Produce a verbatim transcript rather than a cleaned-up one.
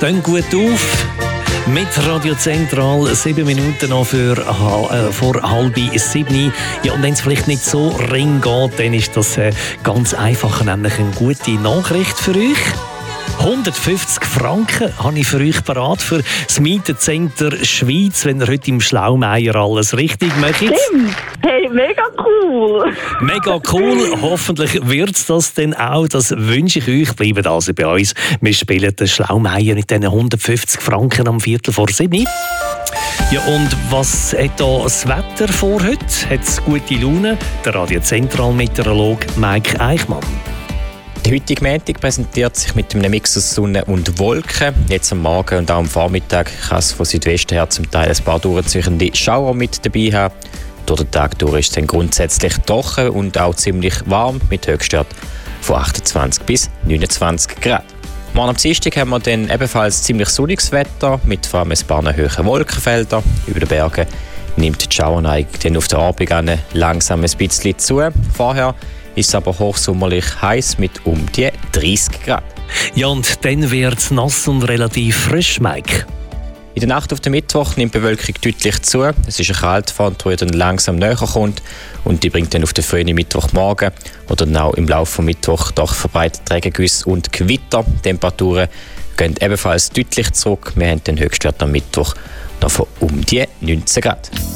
Dann gut auf. Mit Radio Zentral, sieben Minuten noch für, äh, vor halb sieben. Ja, und wenn es vielleicht nicht so ring geht, dann ist das äh, ganz einfach, nämlich eine gute Nachricht für euch. hundertfünfzig Franken habe ich für euch parat für das Mietencenter Schweiz, wenn ihr heute im Schlaumeier alles richtig macht. Stimmt. Hey, mega cool. Mega cool. Hoffentlich wird es das dann auch. Das wünsche ich euch. Bleibt also bei uns. Wir spielen den Schlaumeier mit diesen hundertfünfzig Franken am Viertel vor sieben. Ja, und was hat da das Wetter vor heute? Hat es gute Laune? Der Radio Zentral Meteorologe Mike Eichmann. Der heutige Montag präsentiert sich mit einem Mix aus Sonne und Wolken. Jetzt am Morgen und auch am Vormittag kann es von Südwesten her zum Teil ein paar durchziehende Schauer mit dabei haben. Durch den Tag durch ist es dann grundsätzlich trocken und auch ziemlich warm mit Höchstwert von achtundzwanzig bis neunundzwanzig Grad. Morgen am Dienstag haben wir dann ebenfalls ziemlich sonniges Wetter mit vor allem ein paar hohen Wolkenfeldern. Über den Bergen nimmt die Schauerneigung dann auf der Abend an langsam ein bisschen zu. Vorher ist es aber hochsommerlich heiß mit um die dreißig Grad. Ja, und dann wird es nass und relativ frisch, Mike. In der Nacht auf den Mittwoch nimmt die Bewölkung deutlich zu. Es ist eine Kaltfront, die dann langsam näher kommt und die bringt dann auf den frühen Mittwochmorgen oder dann auch im Laufe des Mittwochs doch verbreitet Regengüsse und Gewitter. Die Temperaturen gehen ebenfalls deutlich zurück. Wir haben den Höchstwert am Mittwoch noch von um die neunzehn Grad.